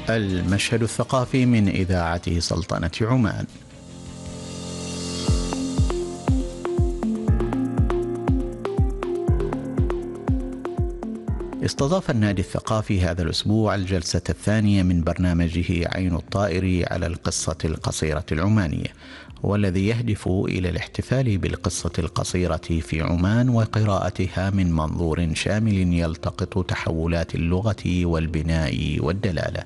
المشهد الثقافي من إذاعة سلطنة عمان. استضاف النادي الثقافي هذا الأسبوع الجلسة الثانية من برنامجه عين الطائر على القصة القصيرة العمانية، والذي يهدف إلى الاحتفال بالقصة القصيرة في عمان وقراءتها من منظور شامل يلتقط تحولات اللغة والبناء والدلالة.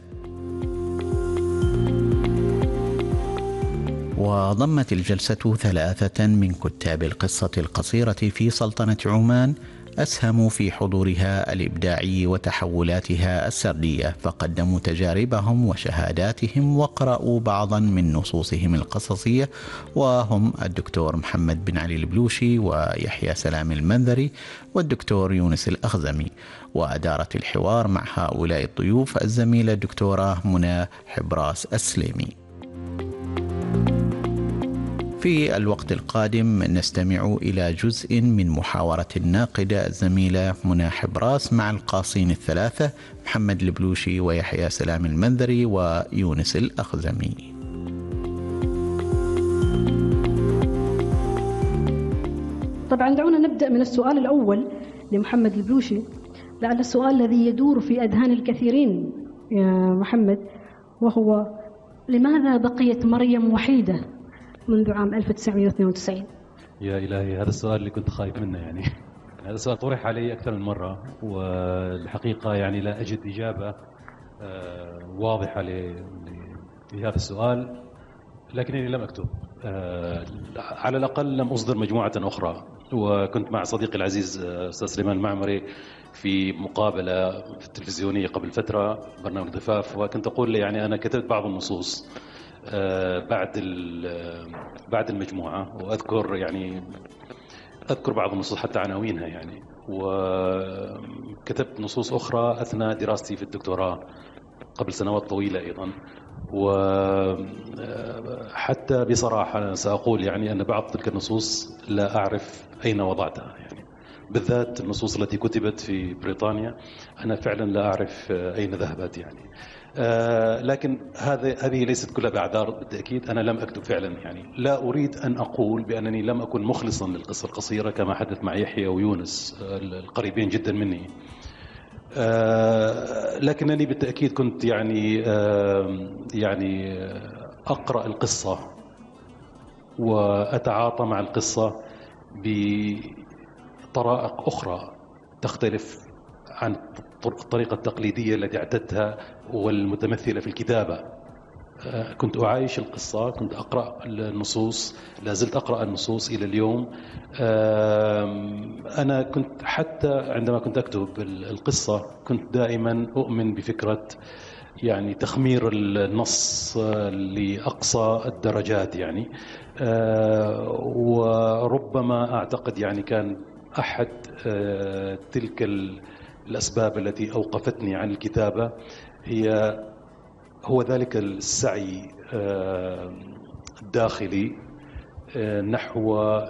وضمت الجلسة 3 من كتاب القصة القصيرة في سلطنة عمان أسهموا في حضورها الإبداعي وتحولاتها السردية، فقدموا تجاربهم وشهاداتهم وقرأوا بعضا من نصوصهم القصصية، وهم الدكتور محمد بن علي البلوشي ويحيى سلام المنذري والدكتور يونس الأخزمي. وأدارت الحوار مع هؤلاء الضيوف الزميلة الدكتورة منى حبراس السليمي. في الوقت القادم نستمع إلى جزء من محاورة الناقدة الزميلة منى حبراس مع القاصين الثلاثة محمد البلوشي ويحيى سلام المنذري ويونس الأخزمي. طبعا دعونا نبدأ من السؤال الأول لمحمد البلوشي، لعل السؤال الذي يدور في أذهان الكثيرين يا محمد، وهو: لماذا بقيت مريم وحيدة منذ عام 1992؟ يا إلهي، هذا السؤال اللي كنت خايف منه يعني. هذا السؤال طرح علي أكثر من مرة، والحقيقة يعني لا أجد إجابة واضحة لهذا السؤال، لكنني لم أكتب. على الأقل لم أصدر مجموعة أخرى. وكنت مع صديقي العزيز أستاذ سليمان المعمري في مقابلة في التلفزيونية قبل فترة، برنامج ضفاف، وكنت أقول له يعني أنا كتبت بعض النصوص بعد المجموعة، وأذكر بعض النصوص حتى عناوينها يعني، وكتبت نصوص أخرى أثناء دراستي في الدكتوراه قبل سنوات طويلة أيضا. وحتى بصراحة أنا سأقول يعني أن بعض تلك النصوص لا أعرف أين وضعتها، يعني بالذات النصوص التي كتبت في بريطانيا أنا فعلا لا أعرف أين ذهبت يعني. لكن هذه ليست كلها بأعذار بالتأكيد. أنا لم أكتب فعلا، يعني لا أريد أن أقول بأنني لم أكن مخلصا للقصة القصيرة كما حدث مع يحيى ويونس القريبين جدا مني، لكنني بالتأكيد كنت يعني أقرأ القصة وأتعاطى مع القصة بطرائق أخرى تختلف عن الطريقة التقليدية التي اعتدتها والمتمثلة في الكتابة. كنت أعايش القصة، كنت أقرأ النصوص، لا زلت أقرأ النصوص إلى اليوم. أنا كنت حتى عندما كنت أكتب القصة كنت دائما أؤمن بفكرة يعني تخمير النص لأقصى الدرجات يعني. وربما أعتقد يعني كان أحد تلك الأسباب التي أوقفتني عن الكتابة هو ذلك السعي الداخلي نحو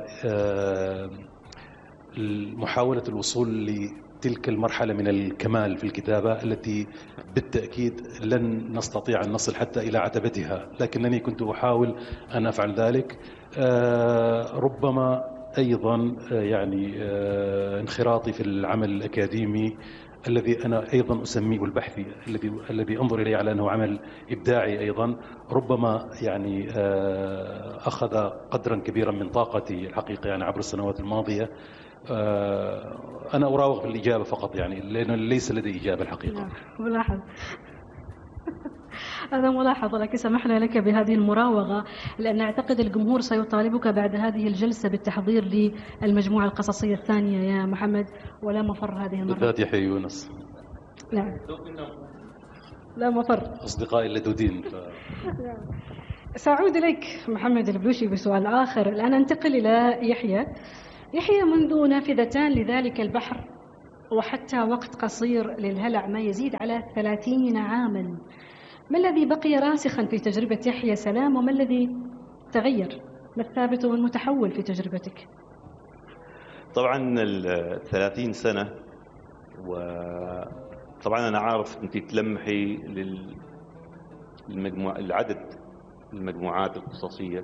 محاولة الوصول لتلك المرحلة من الكمال في الكتابة التي بالتأكيد لن نستطيع أن نصل حتى إلى عتبتها، لكنني كنت أحاول أن أفعل ذلك. ربما أيضا يعني انخراطي في العمل الأكاديمي الذي أنا أيضا أسميه البحثي، الذي أنظر إليه على أنه عمل إبداعي أيضا، ربما يعني أخذ قدرا كبيرا من طاقتي الحقيقة يعني عبر السنوات الماضية. أنا أراوغ في الإجابة فقط يعني، لأنه ليس لدي إجابة الحقيقة. ملاحظ. هذا ملاحظة، لكن سمحنا لك بهذه المراوغة لأن أعتقد الجمهور سيطالبك بعد هذه الجلسة بالتحضير للمجموعة القصصية الثانية يا محمد، ولا مفر هذه المرة. بالذات يحيى يونس. نعم، لا مفر. أصدقائي اللدودين سأعود إليك محمد البلوشي بسؤال آخر. الآن أنتقل إلى يحيى منذ نافذتان لذلك البحر وحتى وقت قصير للهلع ما يزيد على 30 عاما، ما الذي بقي راسخا في تجربة يحيى سلام وما الذي تغير؟ ما الثابت والمتحول في تجربتك؟ طبعا 30 سنة، وطبعا أنا عارف أنت تلمحي العدد المجموعات القصصية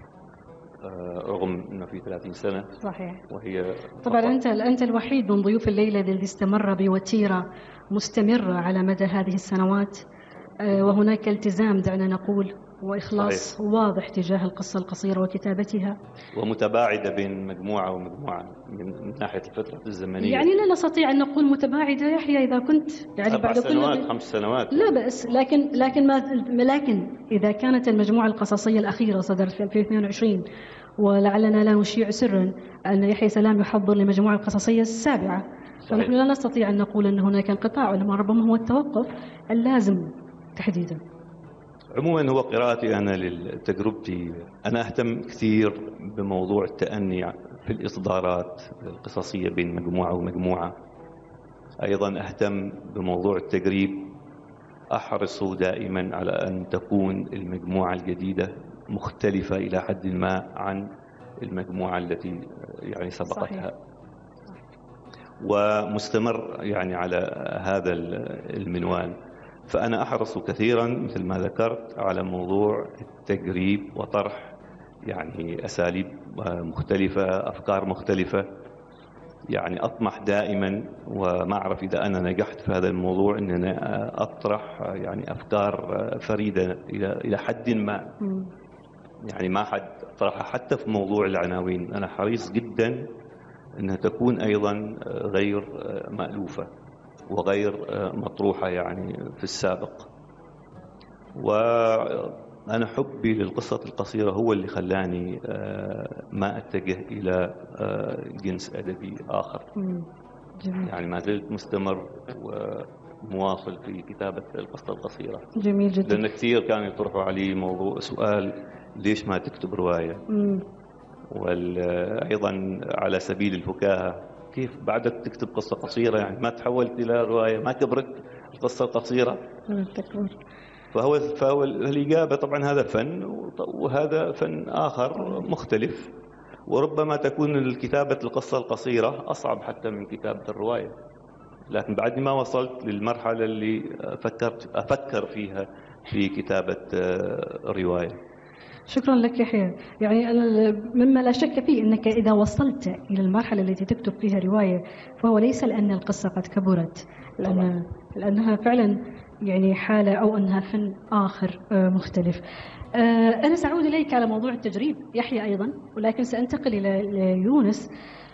رغم أنه في 30 سنة. صحيح. وهي طبعا أنت الوحيد من ضيوف الليلة الذي استمر بوتيرة مستمرة على مدى هذه السنوات، وهناك التزام دعنا نقول وإخلاص صحيح. واضح تجاه القصة القصيرة وكتابتها، ومتباعدة بين مجموعة ومجموعة من ناحية الفترة الزمنية. يعني لا نستطيع أن نقول متباعدة يحيى إذا كنت يعني 4 سنوات 5 سنوات لا بأس، لكن إذا كانت المجموعة القصصية الأخيرة صدرت في 2022 ولعلنا لا نشيع سرا أن يحيى سلام يحضر لمجموعة القصصية السابعة، فنحن لا نستطيع أن نقول أن هناك انقطاع، وإنما ربما هو التوقف اللازم تحديدا. عموما هو قراءتي أنا لتجربتي، أنا أهتم كثير بموضوع التأني في الإصدارات القصصية بين مجموعة ومجموعة. أيضا أهتم بموضوع التجريب، أحرص دائما على أن تكون المجموعة الجديدة مختلفة إلى حد ما عن المجموعة التي يعني سبقتها. صحيح. ومستمر يعني على هذا المنوال. فأنا أحرص كثيرا مثل ما ذكرت على موضوع التجريب وطرح يعني أساليب مختلفة، أفكار مختلفة. يعني أطمح دائما، وما أعرف إذا أنا نجحت في هذا الموضوع، أن أنا أطرح يعني أفكار فريدة إلى حد ما. يعني ما حد طرحها حتى في موضوع العناوين. أنا حريص جدا أنها تكون أيضا غير مألوفة وغير مطروحة يعني في السابق. وأنا حبي للقصة القصيرة هو اللي خلاني ما أتجه إلى جنس أدبي آخر. جميل. يعني ما زلت مستمر ومواصل في كتابة القصة القصيرة. جميل جدا. لأن كثير كانوا يطرحوا علي موضوع سؤال ليش ما تكتب رواية؟ وأيضا على سبيل الفكاهة، كيف بعدك تكتب قصة قصيرة؟ يعني ما تحولت إلى رواية؟ ما كبرت القصة القصيرة؟ فهو الإجابة طبعا هذا فن، وهذا فن آخر مختلف، وربما تكون كتابة القصة القصيرة أصعب حتى من كتابة الرواية. لكن بعد ما وصلت للمرحلة اللي أفكر فيها في كتابة رواية. شكرا لك يحيى. يعني مما لا شك فيه أنك إذا وصلت إلى المرحلة التي تكتب فيها رواية فهو ليس لأن القصة قد كبرت، لأنها فعلا يعني حالة أو أنها فن آخر مختلف. أنا سأعود إليك على موضوع التجريب يحيى أيضا، ولكن سأنتقل إلى يونس.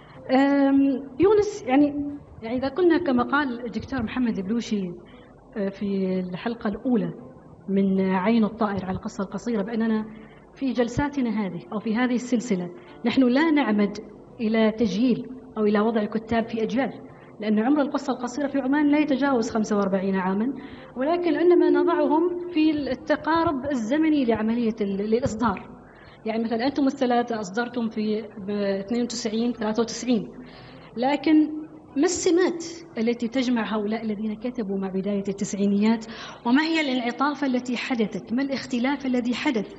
يونس يعني إذا قلنا كما قال الدكتور محمد البلوشي في الحلقة الأولى من عين الطائر على القصة القصيرة، بأننا في جلساتنا هذه أو في هذه السلسلة نحن لا نعمد إلى تجيل أو إلى وضع الكتاب في أجيال، لأن عمر القصة القصيرة في عمان لا يتجاوز 45 عاما، ولكن إنما نضعهم في التقارب الزمني لعملية الإصدار. يعني مثلا أنتم الثلاثة أصدرتم في 92 93، لكن ما السمات التي تجمع هؤلاء الذين كتبوا مع بداية التسعينيات، وما هي الانعطافة التي حدثت، ما الاختلاف الذي حدث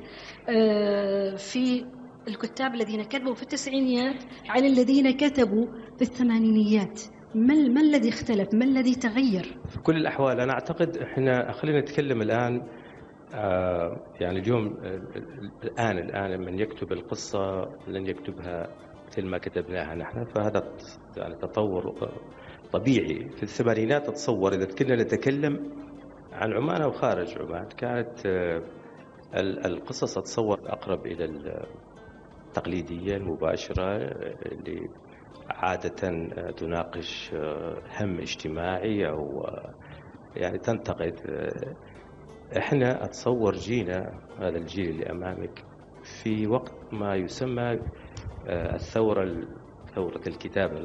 في الكتاب الذين كتبوا في التسعينيات عن الذين كتبوا في الثمانينيات؟ ما الذي اختلف؟ ما الذي تغير؟ في كل الأحوال أنا أعتقد إحنا خلينا نتكلم الآن يعني اليوم الآن من يكتب القصة لن يكتبها مثل ما كتبناها نحن، فهذا يعني تطور طبيعي. في الثمانينات أتصور إذا كنا نتكلم عن عمان أو خارج عمان كانت القصص أتصور أقرب إلى التقليدية المباشرة اللي عادة تناقش هم اجتماعي أو يعني تنتقد. إحنا أتصور جينا هذا الجيل اللي أمامك في وقت ما يسمى ثورة الكتابة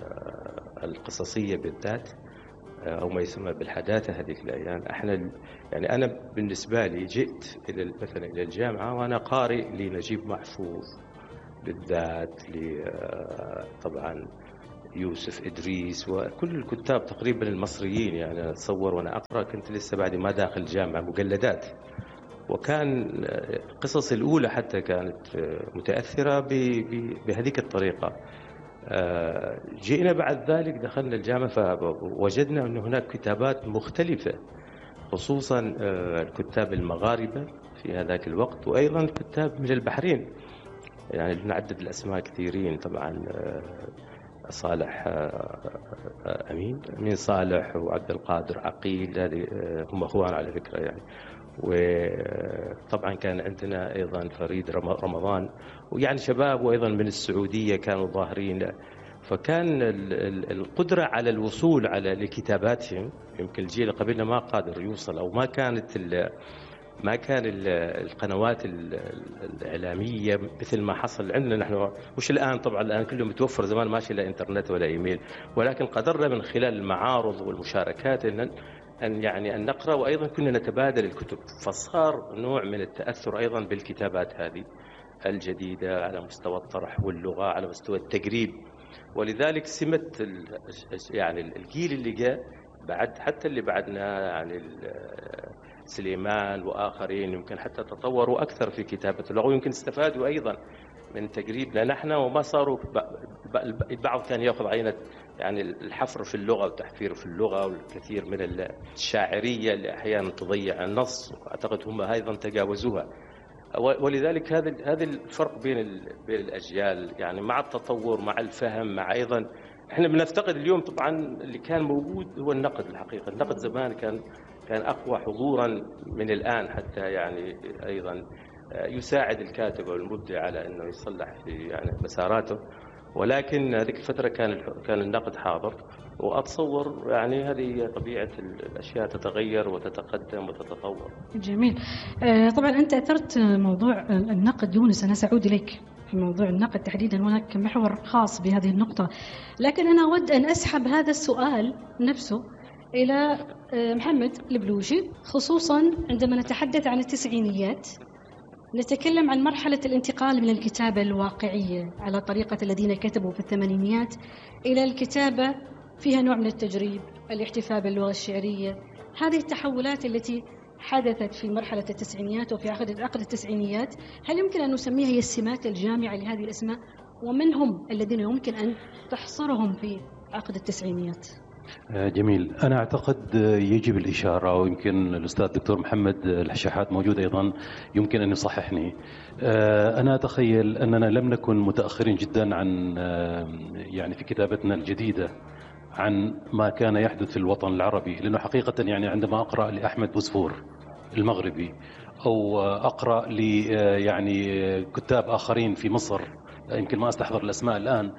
القصصية بالذات، أو ما يسمى بالحداثة هذه الأيام. إحنا يعني أنا بالنسبة لي جئت مثلا إلى الجامعة وأنا قارئ لنجيب محفوظ بالذات، طبعا يوسف إدريس وكل الكتاب تقريبا المصريين. يعني أتصور وأنا أقرأ كنت لسه بعد ما داخل الجامعة مجلدات، وكان القصص الأولى حتى كانت متأثرة بهذيك الطريقة. جئنا بعد ذلك دخلنا الجامعة فوجدنا أن هناك كتابات مختلفة خصوصا الكتاب المغاربة في هذاك الوقت، وأيضا الكتاب من البحرين. يعني نعدد الأسماء كثيرين طبعا، صالح أمين صالح وعبد القادر عقيل، هذه هم أخوان على فكرة يعني. وطبعا كان عندنا أيضا فريد رمضان، ويعني شباب وأيضا من السعودية كانوا ظاهرين. فكان القدرة على الوصول على لكتاباتهم، يمكن الجيل قبلنا ما قادر يوصل، أو ما كان القنوات الإعلامية مثل ما حصل عندنا نحن. مش الآن طبعا، الآن كله متوفر، زمان ماشي لا إنترنت ولا إيميل، ولكن قدرنا من خلال المعارض والمشاركات أن نقرأ، وأيضا كنا نتبادل الكتب. فصار نوع من التأثر أيضا بالكتابات هذه الجديدة على مستوى الطرح واللغة، على مستوى التقريب. ولذلك سمت يعني الجيل اللي جاء بعد، حتى اللي بعدنا يعني سليمان وآخرين، يمكن حتى تطوروا أكثر في كتابة اللغة، ويمكن استفادوا أيضا من تقريبنا نحن، وما صاروا البعض كان يأخذ عينة يعني الحفر في اللغة وتحفير في اللغة، والكثير من الشاعرية اللي أحيانا تضيع النص، وأعتقد هم أيضا تجاوزوها. ولذلك هذا الفرق بين الأجيال، يعني مع التطور، مع الفهم، مع أيضا احنا بنفتقد اليوم طبعا اللي كان موجود هو النقد. الحقيقة النقد زمان كان أقوى حضورا من الآن، حتى يعني أيضا يساعد الكاتب والمبدع على أنه يصلح في يعني مساراته. ولكن هذيك الفترة كان النقد حاضر، وأتصور يعني هذه طبيعة الأشياء، تتغير وتتقدم وتتطور. جميل. طبعا أنت أثرت موضوع النقد يونس، أنا سأعود إليك في موضوع النقد تحديدا، هناك محور خاص بهذه النقطة، لكن أنا أود أن أسحب هذا السؤال نفسه إلى محمد البلوشي، خصوصا عندما نتحدث عن التسعينيات نتكلم عن مرحلة الانتقال من الكتابة الواقعية على طريقة الذين كتبوا في الثمانينيات إلى الكتابة فيها نوع من التجريب، الاحتفاء باللغة الشعرية. هذه التحولات التي حدثت في مرحلة التسعينيات وفي عقد التسعينيات، هل يمكن أن نسميها هي السمات الجامعة لهذه الأسماء؟ ومن هم الذين يمكن أن تحصرهم في عقد التسعينيات؟ جميل. أنا أعتقد يجب الإشارة، ويمكن الأستاذ الدكتور محمد الشحات موجود أيضا يمكن أن يصححني. أنا أتخيل أننا لم نكن متأخرين جدا عن يعني في كتابتنا الجديدة عن ما كان يحدث في الوطن العربي، لأنه حقيقة يعني عندما أقرأ لأحمد بوسفور المغربي، أو أقرأ يعني كتاب آخرين في مصر، يمكن ما أستحضر الأسماء الآن،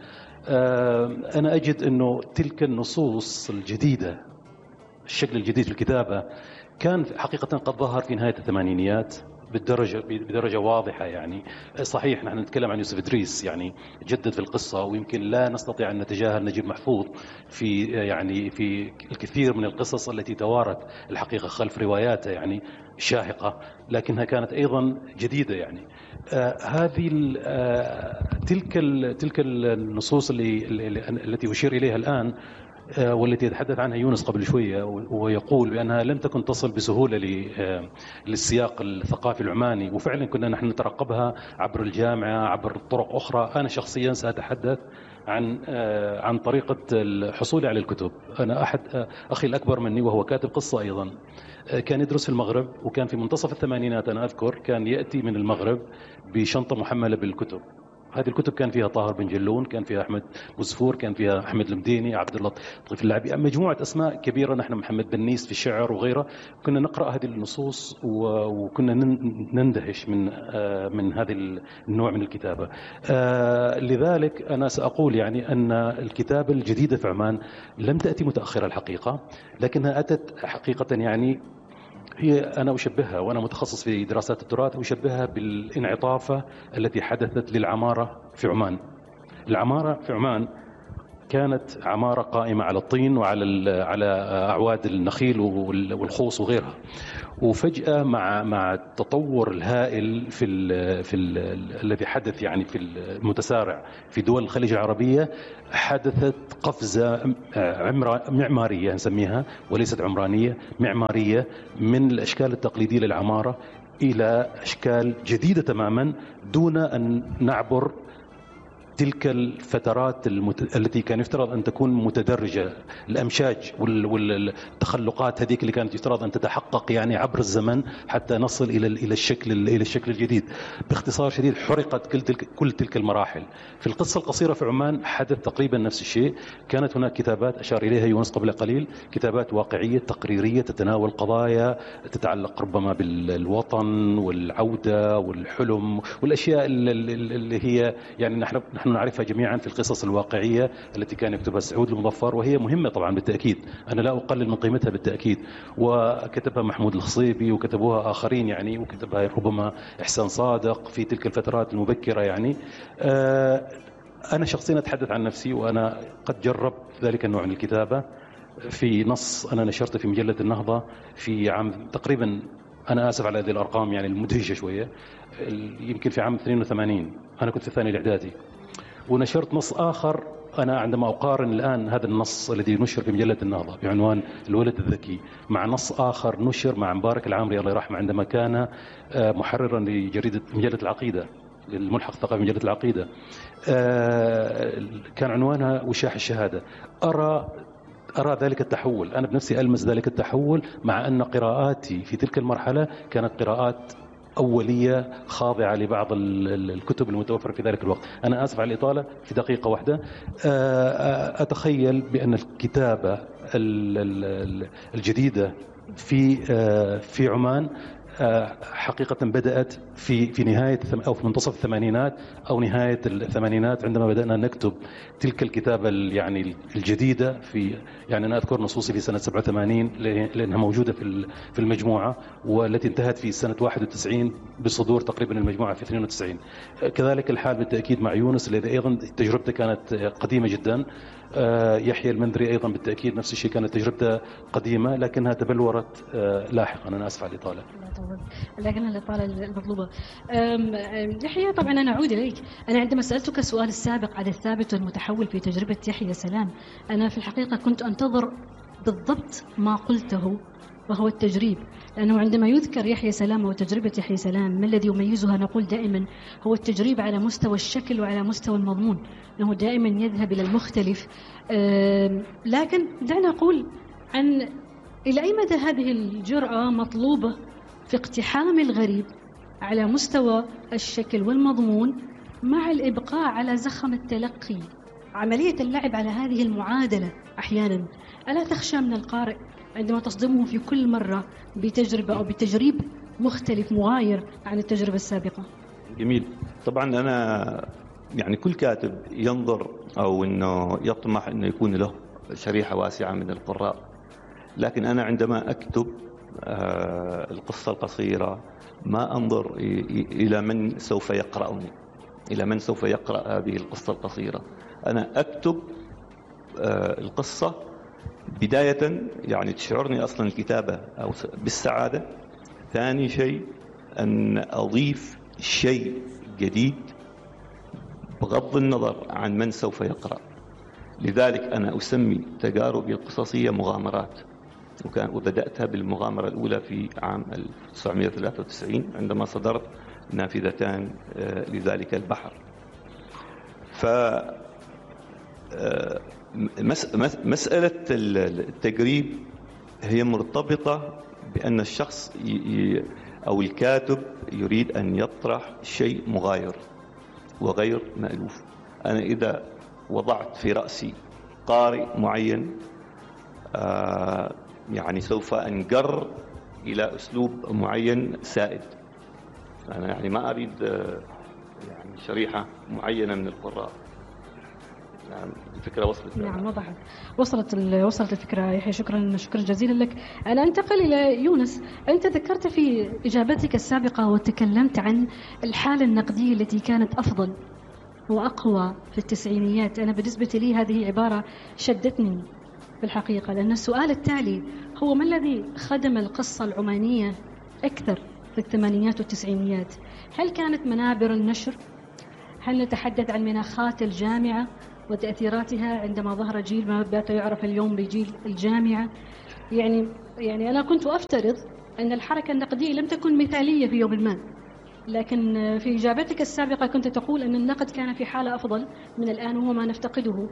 أنا أجد أنه تلك النصوص الجديدة، الشكل الجديد في الكتابة، كان حقيقة قد ظهر في نهاية الثمانينيات بدرجة واضحة. يعني صحيح نحن نتكلم عن يوسف إدريس، يعني جدد في القصة، ويمكن لا نستطيع أن نتجاهل نجيب محفوظ في الكثير من القصص التي توارت الحقيقة خلف رواياته يعني شاهقة، لكنها كانت أيضا جديدة. يعني هذه تلك النصوص التي أشير إليها الآن، والتي يتحدث عنها يونس قبل شوية، ويقول بأنها لم تكن تصل بسهولة للسياق الثقافي العماني، وفعلا كنا نحن نترقبها عبر الجامعة، عبر طرق أخرى. أنا شخصيا سأتحدث عن طريقة الحصول على الكتب. أنا أحد أخي الأكبر مني وهو كاتب قصة أيضا، كان يدرس في المغرب، وكان في منتصف الثمانينات أنا أذكر كان يأتي من المغرب بشنطة محملة بالكتب. هذه الكتب كان فيها طاهر بن جلون، كان فيها أحمد بوسفور، كان فيها أحمد المديني، عبد اللطيف اللاعبي، مجموعة أسماء كبيرة. نحن محمد بنيس في الشعر وغيره، كنا نقرأ هذه النصوص وكنا نندهش من هذا النوع من الكتابة. لذلك أنا سأقول يعني أن الكتابة الجديدة في عمان لم تأتي متأخرة الحقيقة، لكنها أتت حقيقة يعني هي أنا أشبهها، وأنا متخصص في دراسات التراث، أشبهها بالانعطافة التي حدثت للعمارة في عمان. العمارة في عمان كانت عمارة قائمة على الطين وعلى أعواد النخيل والخوص وغيرها، وفجأة مع التطور الهائل الذي حدث يعني في المتسارع في دول الخليج العربية، حدثت قفزة معمارية نسميها، وليست عمرانية، معمارية، من الأشكال التقليدية للعمارة إلى أشكال جديدة تماما، دون أن نعبر تلك الفترات التي كان يفترض أن تكون متدرجة، الأمشاج والتخلقات هذيك اللي كانت يفترض أن تتحقق يعني عبر الزمن حتى نصل إلى الشكل الجديد. باختصار شديد حرقت كل تلك المراحل. في القصة القصيرة في عمان حدث تقريبا نفس الشيء. كانت هناك كتابات أشار إليها يونس قبل قليل، كتابات واقعية تقريرية تتناول قضايا تتعلق ربما بالوطن والعودة والحلم والأشياء اللي هي يعني نحن نعرفها جميعا في القصص الواقعية التي كان يكتبها سعود المظفر، وهي مهمة طبعا بالتأكيد، أنا لا أقلل من قيمتها بالتأكيد، وكتبها محمود الخصيبي وكتبوها آخرين يعني، وكتبها ربما إحسان صادق في تلك الفترات المبكرة يعني. أنا شخصيا أتحدث عن نفسي، وأنا قد جربت ذلك النوع من الكتابة في نص أنا نشرته في مجلة النهضة في عام تقريبا، أنا آسف على هذه الأرقام يعني المدهشة شوية، يمكن في عام 82 أنا كنت في الثاني الإعدادي، ونشرت نص آخر. أنا عندما أقارن الآن هذا النص الذي نشر في مجلة النهضة بعنوان الولد الذكي مع نص آخر نشر مع مبارك العامري الله يرحمه عندما كان محررا لجريدة مجلة العقيدة، الملحق الثقافي مجلة العقيدة، كان عنوانها وشاح الشهادة. أرى ذلك التحول، أنا بنفسي ألمس ذلك التحول، مع أن قراءاتي في تلك المرحلة كانت قراءات أولية خاضعة لبعض الكتب المتوفرة في ذلك الوقت. أنا آسف على الإطالة في دقيقة واحدة. أتخيل بأن الكتابة الجديدة في عمان حقيقة بدأت في نهاية أو في منتصف الثمانينات أو نهاية الثمانينات، عندما بدأنا نكتب تلك الكتابة يعني الجديدة. يعني أنا أذكر نصوصي في سنة 87 لأنها موجودة في المجموعة، والتي انتهت في سنة 91 بصدور تقريبا المجموعة في 92. كذلك الحال بالتأكيد مع يونس الذي أيضا تجربته كانت قديمة جدا. يحيى المنذري أيضا بالتأكيد نفس الشيء، كانت تجربته قديمة لكنها تبلورت لاحقا. أنا آسف على الإطالة. لكن الإطالة المطلوبة. يحيى طبعا أنا أعود إليك. أنا عندما سألتك السؤال السابق عن الثابت والمتحول في تجربة يحيى سلام، أنا في الحقيقة كنت أنتظر بالضبط ما قلته، وهو التجريب. لأنه عندما يذكر يحيى سلام وتجربة يحيى سلام، ما الذي يميزها نقول دائما هو التجريب على مستوى الشكل وعلى مستوى المضمون، أنه دائما يذهب إلى المختلف. لكن دعنا نقول عن إلى أي مدى هذه الجرأة مطلوبة في اقتحام الغريب على مستوى الشكل والمضمون، مع الإبقاء على زخم التلقي. عملية اللعب على هذه المعادلة أحيانا، ألا تخشى من القارئ عندما تصدمه في كل مرة بتجربة أو بتجريب مختلف مغاير عن التجربة السابقة؟ جميل. طبعا أنا يعني كل كاتب ينظر أو أنه يطمح أنه يكون له شريحة واسعة من القراء، لكن أنا عندما أكتب القصة القصيرة ما أنظر إلى من سوف يقرأني، إلى من سوف يقرأ هذه القصة القصيرة. أنا أكتب القصة بداية، يعني تشعرني أصلا الكتابة أو بالسعادة. ثاني شيء أن أضيف شيء جديد بغض النظر عن من سوف يقرأ. لذلك أنا أسمي تجاربي القصصية مغامرات، وبدأتها بالمغامرة الأولى في عام 1993 عندما صدرت نافذتان لذلك البحر. مسألة التجريب هي مرتبطة بأن الشخص أو الكاتب يريد أن يطرح شيء مغاير وغير مألوف. أنا إذا وضعت في رأسي قارئ معين يعني سوف أنجر إلى أسلوب معين سائد. أنا يعني ما أريد يعني شريحة معينة من القراء. نعم الفكرة وصلت. نعم وصلت الفكرة يحيى. شكرا جزيلا لك. أنا أنتقل إلى يونس. أنت ذكرت في إجابتك السابقة وتكلمت عن الحالة النقدية التي كانت أفضل وأقوى في التسعينيات. أنا بالنسبة لي هذه عبارة شدتني في الحقيقة، لأن السؤال التالي هو ما الذي خدم القصة العمانية أكثر في الثمانينات والتسعينيات؟ هل كانت منابر النشر؟ هل نتحدث عن مناخات الجامعة وتأثيراتها عندما ظهر جيل ما بات يعرف اليوم بجيل الجامعة؟ يعني أنا كنت أفترض أن الحركة النقدية لم تكن مثالية في يوم ما، لكن في إجابتك السابقة كنت تقول أن النقد كان في حالة أفضل من الآن، وهو ما نفتقده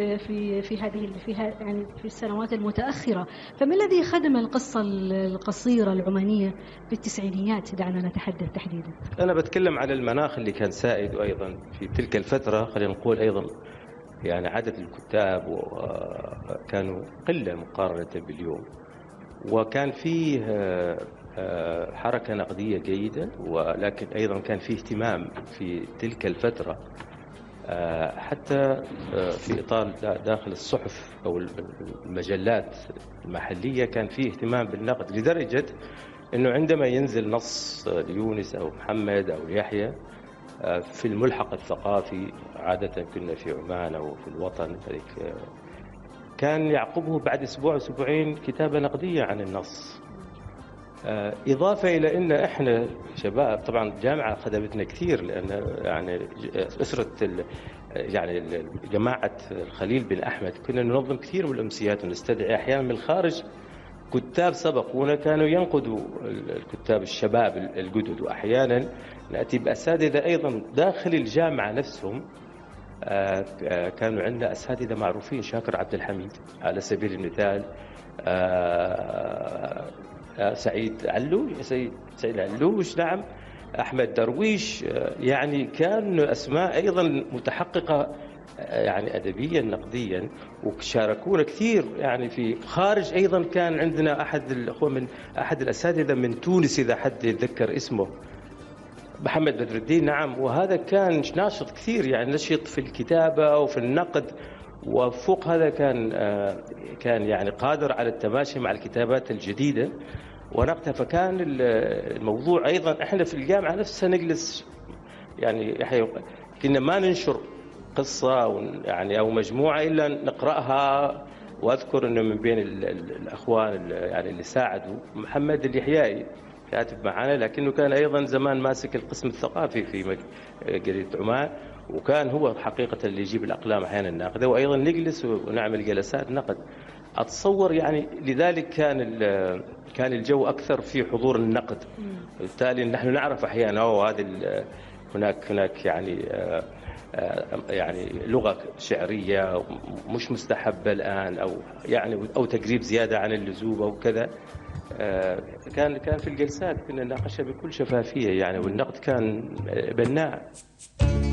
يعني في السنوات المتأخرة. فما الذي خدم القصة القصيرة العمانية في التسعينيات؟ دعنا نتحدث تحديدا. أنا بتكلم على المناخ اللي كان سائد، وأيضا في تلك الفترة خلينا نقول أيضا يعني عدد الكتاب كانوا قلة مقارنة باليوم، وكان فيه حركة نقدية جيدة، ولكن أيضا كان فيه اهتمام في تلك الفترة حتى في إطار داخل الصحف أو المجلات المحلية كان فيه اهتمام بالنقد، لدرجة أنه عندما ينزل نص ليونس أو محمد أو يحيى في الملحق الثقافي، عادة كنا في عمان أو في الوطن، كان يعقبه بعد أسبوع أسبوعين كتابة نقدية عن النص. إضافة إلى أن إحنا شباب، طبعا الجامعة خدمتنا كثير، لأن يعني أسرة يعني جماعة الخليل بن أحمد كنا ننظم كثير من الأمسيات ونستدعي أحيانا من الخارج كتاب سبقونا كانوا ينقدوا الكتاب الشباب الجدد، وأحيانا نأتي بأساتذة أيضا داخل الجامعة نفسهم. كانوا عندنا أساتذة معروفين، شاكر عبد الحميد على سبيل المثال، سعيد علوش، نعم، أحمد درويش، يعني كان أسماء أيضا متحققة يعني أدبيا نقديا، وشاركونا كثير يعني في خارج. أيضا كان عندنا أحد الأخوة من أحد الأساتذة من تونس، إذا حد يتذكر اسمه، محمد بدر الدين، نعم، وهذا كان ناشط كثير، يعني نشط في الكتابة وفي النقد، وفوق هذا كان يعني قادر على التماشي مع الكتابات الجديدة ونقدها. فكان الموضوع أيضا إحنا في الجامعة نفسها نجلس يعني كنا ما ننشر قصة أو مجموعة إلا نقرأها. وأذكر أنه من بين الأخوان يعني اللي ساعدوا محمد اليحيائي كاتب معنا، لكنه كان أيضا زمان ماسك القسم الثقافي في جريدة عمان، وكان هو حقيقة اللي يجيب الأقلام أحيانا الناقدة، وأيضا نجلس ونعمل جلسات نقد. أتصور يعني لذلك كان الجو أكثر في حضور النقد، بالتالي نحن نعرف أحيانا هذه هناك يعني لغة شعرية مش مستحبة الآن، أو تقريب زيادة عن اللزوم أو كذا. كان في الجلسات كنا نناقشها بكل شفافية يعني، والنقد كان بناء.